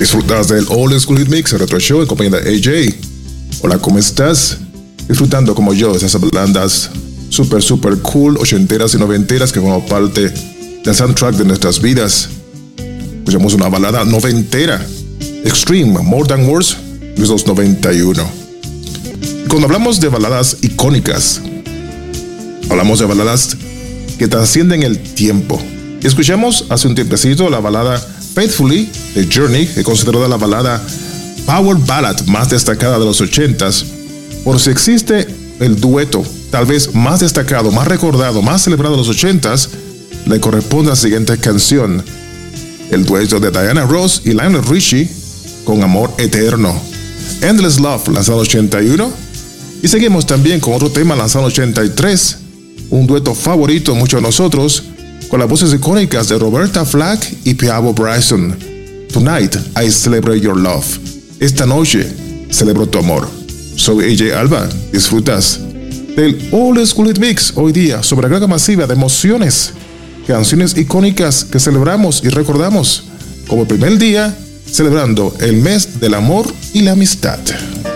Disfrutas del Old School Hit Mix, el Retro Show, en compañía de AJ. Hola, ¿cómo estás? Disfrutando como yo de esas bandas super cool, ochenteras y noventeras que forman parte del soundtrack de nuestras vidas. Escuchamos una balada noventera, Extreme, More Than Words, 1991. Cuando hablamos de baladas icónicas, hablamos de baladas que trascienden el tiempo. Escuchamos hace un tiempecito la balada Faithfully de Journey, que es considerada la balada Power Ballad más destacada de los 80s, por si existe el dueto tal vez más destacado, más recordado, más celebrado de los 80s, le corresponde a la siguiente canción, el dueto de Diana Ross y Lionel Richie con Amor Eterno, Endless Love, lanzado en 81, y seguimos también con otro tema lanzado en 83, un dueto favorito de muchos de nosotros, con las voces icónicas de Roberta Flack y Peabo Bryson. Tonight I Celebrate Your Love. Esta noche celebro tu amor. Soy AJ Alba. Disfrutas del Old School Hit Mix hoy día sobre la carga masiva de emociones, canciones icónicas que celebramos y recordamos como el primer día celebrando el mes del amor y la amistad.